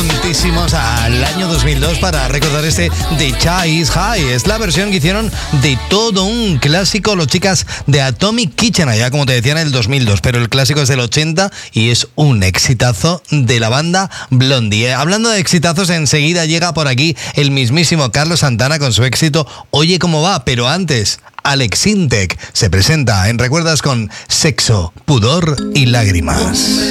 juntísimos al año 2002 para recordar este The Chai is High. Es la versión que hicieron de todo un clásico los chicas de Atomic Kitchen, allá como te decía en el 2002, pero el clásico es del 80 y es un exitazo de la banda Blondie. Hablando de exitazos, enseguida llega por aquí el mismísimo Carlos Santana con su éxito Oye cómo va, pero antes Alex Intec se presenta en Recuerdas con Sexo, Pudor y Lágrimas.